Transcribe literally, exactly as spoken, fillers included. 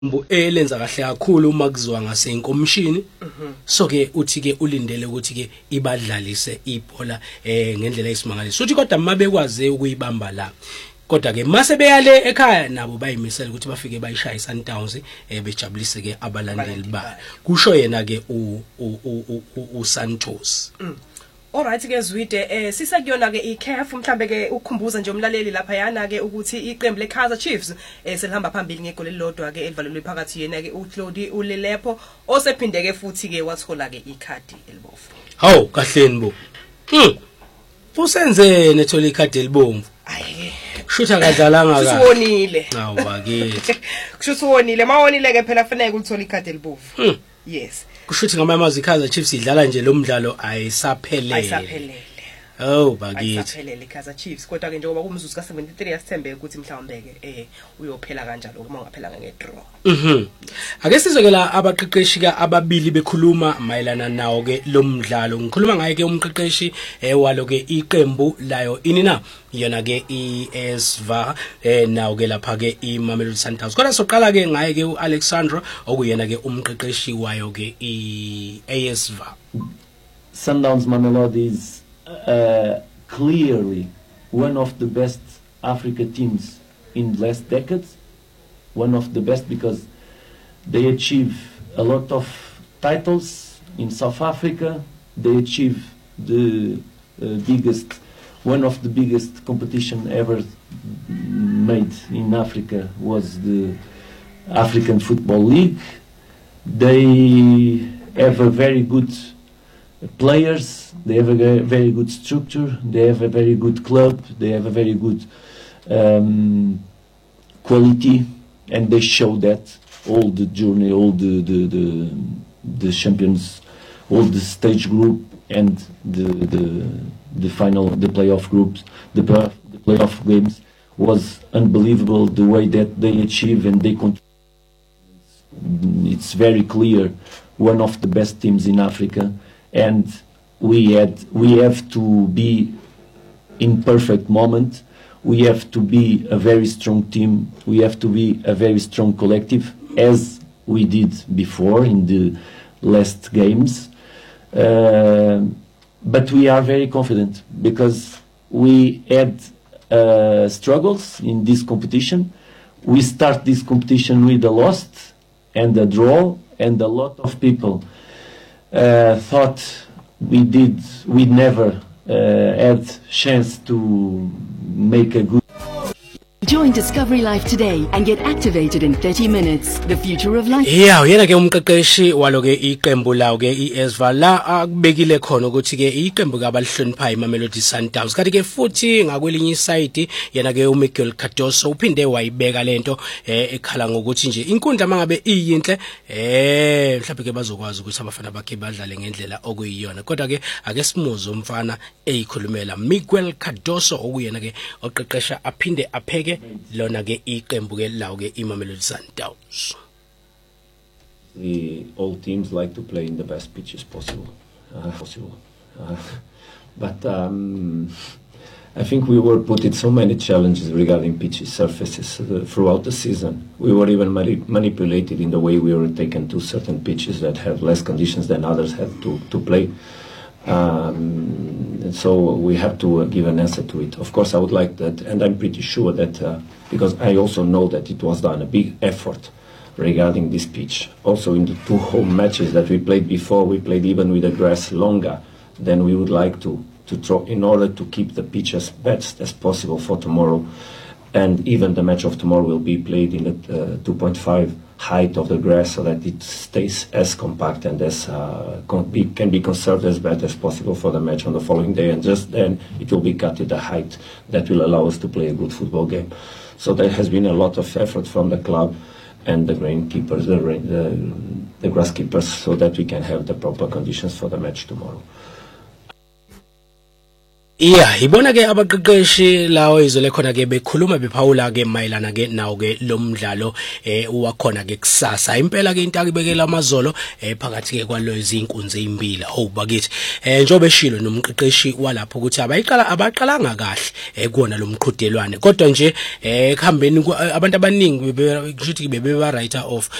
elenza kahle kakhulu uma kuziwa ngasenkomishini so ke uthi ke ulindele ukuthi ke ibadlalise ibhola eh ngendlela esimangaliso uthi kodwa mabekwaze ukuyibamba la kodwa ke mase beyale ekhaya nabo bayimisela ukuthi bafike bayishaya iSundowns eh bejabulise ke abalandeli ba kusho yena ke u u Santos. Alright ke Zwide eh sisekuyona ke iCA F mhlambe ke ukukhumbuza nje umlaleli lapha yana ke ukuthi iqembu leKaizer Chiefs eh selihamba phambili ngegoli elilodwa ke elivalelwe phakathi yena ke uClody uLilepo osephinde ke futhi ke wathola ke ikhadi elibovu. Hawu kahleni bo. Hmm. Usenze nethola ikhadi elibomvu. Ayi kushuthi akadlalanga ka. Kusonile. Hawu bakithi. Kushuthi wonile mawonile ke phela fanele ukuthola ikhadi elibovu. Yes. Kushuthi ngamamazi iKaizer Chiefs idlala nje lo mdlalo ayisaphelele. Ayisaphelele. Oh bakithi. Ayisaphelele iKaizer Chiefs kodwa ke njengoba kumzuzu ka seventy-three yasithembe ukuthi mhlawumbe ke eh uyophela kanjalo uma ungaphela ngedraw. Mhm. Ake sizokela abaqeqeshi ka ababili bekhuluma mayelana nawo ke lo mdlalo. Ngikhuluma ngaye ke umqeqeshi eh walo ke iqembu layo inina yona ke iSva eh nawo ke lapha ke iMamelodi Sundowns. Kodwa soqala ke ngaye ke uAlexandro okuyena ke umqeqeshi wayo ke iSva. Sundowns Mamelodi is uh, clearly one of the best Africa teams in the last decades. One of the best because they achieve a lot of titles in South Africa. They achieve the uh, biggest, one of the biggest competition ever made in Africa was the African Football League. They have a very good players, they have a very good structure, they have a very good club, they have a very good um, quality, and they show that all the journey, all the the, the, the champions, all the stage group and the the, the final, the playoff groups, the, the playoff games was unbelievable the way that they achieve and they control. It's very clear one of the best teams in Africa. And we had, we have to be in perfect moment. We have to be a very strong team. We have to be a very strong collective, as we did before in the last games. Uh, but we are very confident because we had uh, struggles in this competition. We start this competition with a loss and a draw, and a lot of people Uh, thought we did, we never uh, had chance to make a good. Join Discovery Life today and get activated in thirty minutes. The future of life. Yeah, yena ke umqeqeshi walo ke iqembu lawo ke iSva la akubekile khona ukuthi ke iqembu kabalihlonipha iMamelodi Sundowns. Kanti ke futhi ngakwelinye iside yena ke uMiguel Cardoso uphinde wayibeka lento eh ekhala ngokuthi nje inkundla mangabe iyinhle eh mhlawumbe ke bazokwazi ukuthi abafana bakhe badlale ngendlela okuyiyona. Kodwa ke ake simuzo umfana eyikhulumela Miguel Cardoso okuyena ke oqeqesha aphinde apheke lona ke iqembu ke lawo ke iMamelodi Sundowns. The all teams like to play in the best pitches possible, uh, possible. Uh, but um, I think we were put in so many challenges regarding pitches, surfaces uh, throughout the season. We were even mani manipulated in the way we were taken to certain pitches that have less conditions than others had to to play. Um, and so we have to uh, give an answer to it. Of course, I would like that, and I'm pretty sure that uh, because I also know that it was done a big effort regarding this pitch. Also, in the two home matches that we played before, we played even with the grass longer than we would like to to throw in order to keep the pitch as best as possible for tomorrow. And even the match of tomorrow will be played in the uh, two point five height of the grass so that it stays as compact and as uh, con be, can be conserved as best as possible for the match on the following day, and just then it will be cut to the height that will allow us to play a good football game. So there has been a lot of effort from the club and the greenkeepers, the, the, the grasskeepers, so that we can have the proper conditions for the match tomorrow. Yeah, ibona ke abaqeqeshi lawo izole khona ke bekhuluma bephawula ke mayelana ke nawo ke lomdlalo eh uwakhona ke kusasa impela ke into akibekela amazolo eh phakathi ke kwalo izinkunzi ezimbili obakithi eh njobe shilo nomqeqeshi walapho ukuthi abayiqala abaqalanga kahle eh kuona lomqhudelwane kodwa nje eh ekuhambeni abantu abaningi bebe kushuthi bebe ba writer off